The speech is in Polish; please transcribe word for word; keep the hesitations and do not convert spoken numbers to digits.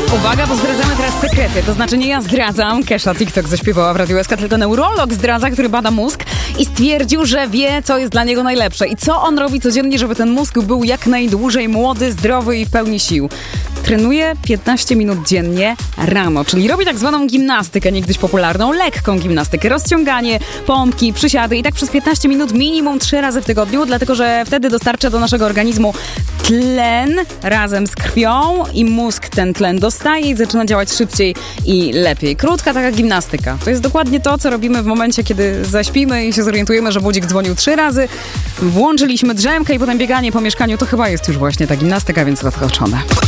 Uwaga, bo zdradzamy teraz sekrety. To znaczy nie ja zdradzam, Kesha TikTok zaśpiewała w Radiu S K, tylko neurolog zdradza, który bada mózg i stwierdził, że wie, co jest dla niego najlepsze i co on robi codziennie, żeby ten mózg był jak najdłużej młody, zdrowy i w pełni sił. Trenuje piętnaście minut dziennie rano, czyli robi tak zwaną gimnastykę, niegdyś popularną, lekką gimnastykę, rozciąganie, pompki, przysiady i tak przez piętnaście minut minimum trzy razy w tygodniu, dlatego że wtedy dostarcza do naszego organizmu tlen razem z krwią i mózg ten tlen dostaje i zaczyna działać szybciej i lepiej. Krótka taka gimnastyka. To jest dokładnie to, co robimy w momencie, kiedy zaśpimy i się zorientujemy, że budzik dzwonił trzy razy, włączyliśmy drzemkę i potem bieganie po mieszkaniu. To chyba jest już właśnie ta gimnastyka, więc odhaczone.